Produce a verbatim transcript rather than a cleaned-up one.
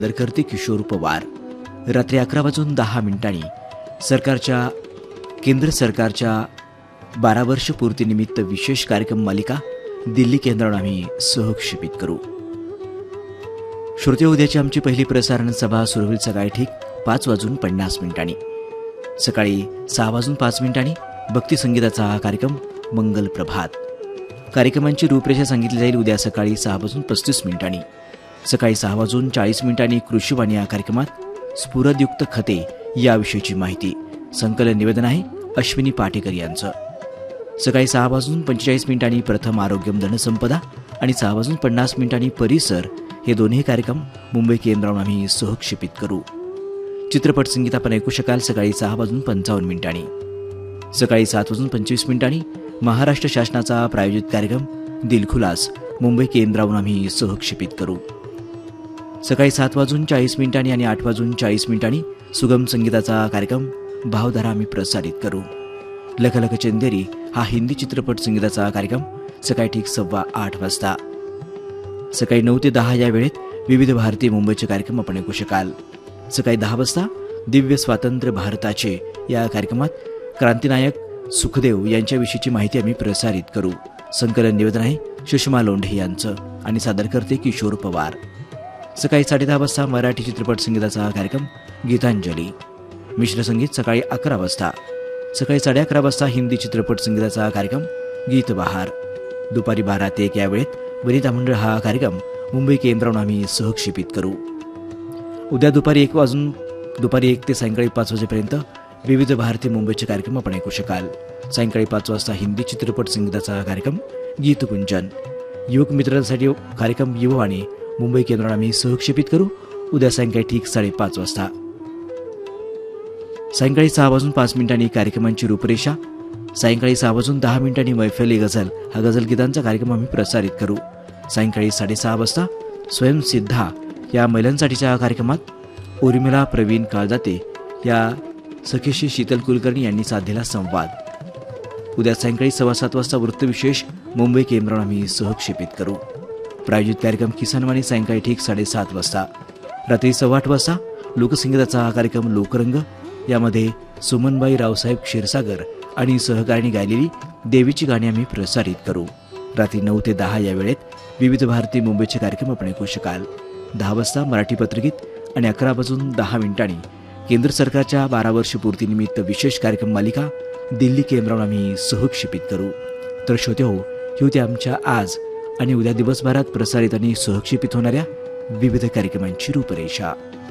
दरकर्ते किशोर पवार. रात्री अकरा वाजून दहा मिनिटांनी सरकारच्या केंद्र सरकारच्या बारा वर्ष पूर्तीनिमित्त विशेष कार्यक्रम मालिका दिल्ली केंद्रावरून आम्ही सहक्षेपित करू. श्रोते, उद्याची आमची पहिली प्रसारण सभा सुरू होईल सकाळी ठीक पाच वाजून पन्नास मिनिटांनी. सकाळी सहा वाजून पाच मिनिटांनी भक्ती संगीताचा हा कार्यक्रम मंगल प्रभात. कार्यक्रमांची रूपरेषा सांगितली जाईल उद्या सकाळी सहा वाजून पस्तीस मिनिटांनी. सकाळी सहा वाजून चाळीस मिनिटांनी कृषीवाणी या कार्यक्रमात स्फुरदयुक्त खते याविषयीची माहिती. संकलन निवेदन आहे अश्विनी पाटेकर यांचं. सकाळी सहा वाजून पंचेचाळीस मिनिटांनी प्रथम आरोग्यम धनसंपदा आणि सहा वाजून पन्नास मिनिटांनी परिसर हे दोन्ही कार्यक्रम मुंबई केंद्रावरून आम्ही सहक्षेपित करू. चित्रपट संगीत आपण ऐकू शकाल सकाळी सहा वाजून पंचावन्न मिनिटांनी. सकाळी सात वाजून पंचवीस मिनिटांनी महाराष्ट्र शासनाचा प्रायोजित कार्यक्रम दिलखुलास मुंबई केंद्रावरून आम्ही सहक्षेपित करू. सकाळी सात वाजून चाळीस मिनिटांनी आणि आठ वाजून चाळीस मिनिटांनी सुगम संगीताचा कार्यक्रम भावधारा आम्ही प्रसारित करू. लखलख चंदेरी हा हिंदी चित्रपट संगीताचा कार्यक्रम सकाळी ठीक सव्वा आठ वाजता. सकाळी नऊ ते दहा या वेळेत विविध भारतीय मुंबईचे कार्यक्रम आपण ऐकू शकाल. सकाळी दहा वाजता दिव्य स्वातंत्र्य भारताचे या कार्यक्रमात क्रांतिनायक सुखदेव यांच्याविषयीची माहिती आम्ही प्रसारित करू. संकलन निवेदन आहे सुषमा लोंढे यांचं आणि सादर करते किशोर पवार. सकाळी साडेदहा वाजता मराठी चित्रपट संगीताचा कार्यक्रम गीतांजली. मिश्र संगीत सकाळी अकरा वाजता. सकाळी साडे अकरा वाजता हिंदी चित्रपट संगीताचा कार्यक्रम गीत बहार. दुपारी बारा ते एक या वेळेत वनिता मंडळ हा कार्यक्रम मुंबई केंद्रावरून आम्ही सहक्षेपित करू. उद्या दुपारी एक वाजून दुपारी एक ते सायंकाळी पाच वाजेपर्यंत विविध भारतीय मुंबईचे कार्यक्रम आपण ऐकू शकाल. सायंकाळी पाच वाजता हिंदी चित्रपट संगीताचा कार्यक्रम गीतकुंचन. युवक मित्रांसाठी कार्यक्रम युववाणी मुंबई केंद्रावरून आम्ही सहक्षेपित करू उद्या सायंकाळी ठीक साडेपाच वाजता. सायंकाळी सहा वाजून पाच मिनिटांनी कार्यक्रमांची रूपरेषा. सायंकाळी सहा वाजून दहा मिनिटांनी मैफिली गझल हा गझल गीतांचा कार्यक्रम आम्ही प्रसारित करू. सायंकाळी साडेसहा वाजता स्वयंसिद्धा या महिलांसाठीच्या कार्यक्रमात उर्मिला प्रवीण काळदाते या सखीशी शीतल कुलकर्णी यांनी साधलेला संवाद. उद्या सायंकाळी सव्वा सात वाजता वृत्तविशेष मुंबई केंद्रावरून आम्ही सहक्षेपित करू. प्रायोजित कार्यक्रम किसानवाणी सायंकाळी ठीक साडेसात वाजता. रात्री सव्वा आठ वाजता लोकसंगीताचा हा कार्यक्रम लोकरंग यामध्ये सुमनबाई रावसाहेब क्षीरसागर आणि सहकारिणी गायलेली देवीची गाणी आम्ही प्रसारित करू. रात्री नऊ ते दहा या वेळेत विविध भारतीय मुंबईचे कार्यक्रम आपण ऐकू शकाल. दहा वाजता मराठी पत्रगीत आणि अकरा वाजून दहा मिनिटांनी केंद्र सरकारच्या बारा वर्ष पूर्तीनिमित्त विशेष कार्यक्रम मालिका दिल्ली केंद्रावरून आम्ही सहक्षेपित करू. तर श्रोते हो, ही होती आमच्या आज आणि उद्या दिवसभरात प्रसारित आणि सहक्षेपित होणाऱ्या विविध कार्यक्रमांची रूपरेषा.